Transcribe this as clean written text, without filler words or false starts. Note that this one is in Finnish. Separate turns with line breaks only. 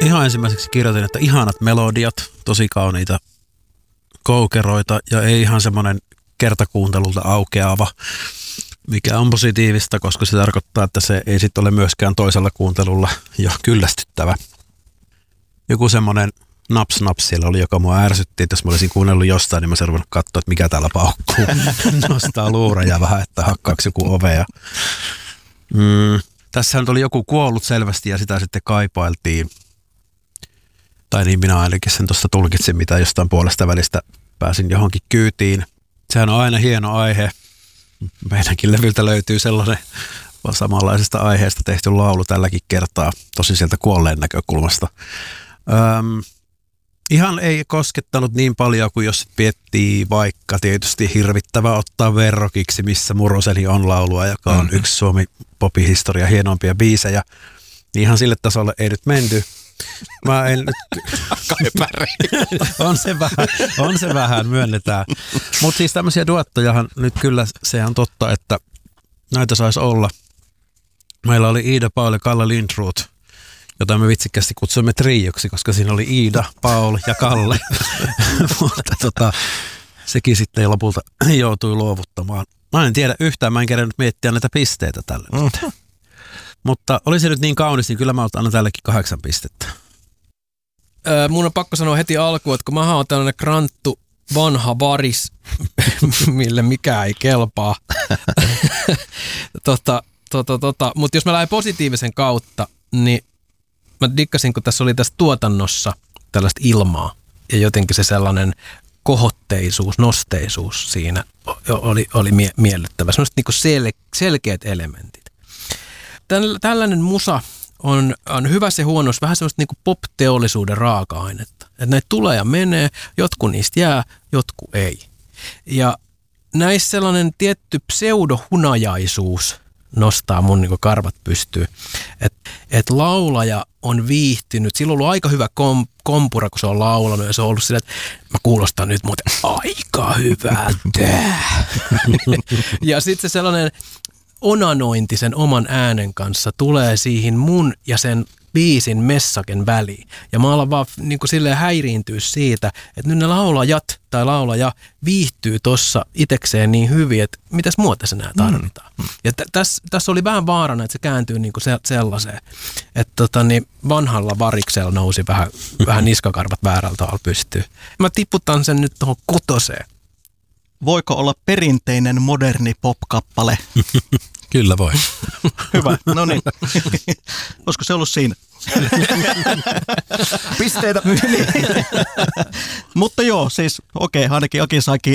Ihan ensimmäiseksi kirjoitin, että ihanat melodiat, tosi kauniita koukeroita ja ei ihan semmoinen kertakuuntelulta aukeava, mikä on positiivista, koska se tarkoittaa, että se ei sitten ole myöskään toisella kuuntelulla jo kyllästyttävä. Joku semmoinen naps siellä oli, joka mua ärsytti, että jos mä olisin kuunnellut jostain, niin mä olisin ruvennut katsoa, että mikä täällä paukkuu. Nostaa luureja vähän, että hakkaako joku ovea. Tässähän oli joku kuollut selvästi ja sitä sitten kaipailtiin. Tai niin minä ainakin sen tuosta tulkitsin, mitä jostain puolesta välistä pääsin johonkin kyytiin. Sehän on aina hieno aihe. Meidänkin levyltä löytyy sellainen samanlaisesta aiheesta tehty laulu tälläkin kertaa, tosi sieltä kuolleen näkökulmasta. Ihan ei koskettanut niin paljon kuin jos miettii vaikka tietysti hirvittävä ottaa verrokiksi, missä Murroseni on laulua, joka on yksi Suomi popin historia hienompia biisejä. Niin ihan sille tasolle ei nyt menty. Mä en on se vähän, myönnetään. Mutta siis tämmöisiä duettojahan nyt kyllä, se on totta, että näitä saisi olla. Meillä oli Iida, Paul ja Kalle Lindroth, jota me vitsikästi kutsuimme trioksi, koska siinä oli Iida, Paul ja Kalle. Mutta sekin sitten lopulta joutui luovuttamaan. Mä en tiedä yhtään, mä en kerännyt miettiä näitä pisteitä tälle. Mutta oli se nyt niin kaunis, niin kyllä mä annan tällekin 8 pistettä.
Mun on pakko sanoa heti alkuun, että kun mä oon tällainen kranttu vanha varis, mille mikään ei kelpaa. Mutta jos mä lähden positiivisen kautta, niin mä dikkasin, kun tässä oli tässä tuotannossa tällaista ilmaa ja jotenkin se sellainen kohotteisuus, nosteisuus siinä oli miellyttävä. Sellaiset niinku selkeät elementit. Tällainen musa on hyvä se huonous, vähän semmoista niinku pop-teollisuuden raaka-ainetta. Että näitä tulee ja menee, jotkut niistä jää, jotkut ei. Ja näissä sellainen tietty pseudohunajaisuus nostaa mun niinku karvat pystyyn. Että laulaja on viihtynyt, sillä on ollut aika hyvä kompura, kun se on laulanut ja se on ollut sillä, että mä kuulostan nyt muuten aika hyvältä. Ja sitten se sellainen onanointi sen oman äänen kanssa tulee siihen mun ja sen biisin messaken väliin. Ja mä alan vaan niin kuin silleen häiriintyä siitä, että nyt ne laulajat tai laulaja viihtyy tossa itekseen niin hyvin, että mitäs muuta se nää tarvitaan. Ja tässä oli vähän vaarana, että se kääntyy niin kuin sellaiseen, että vanhalla variksella nousi vähän niskakarvat väärällä tavalla pystyyn. Mä tiputan sen nyt tuohon 6.
Voiko olla perinteinen moderni pop-kappale?
Kyllä voi.
Hyvä, no niin. Olisiko se ollut siinä? Pisteitä. Mutta joo, siis ainakin Aki sai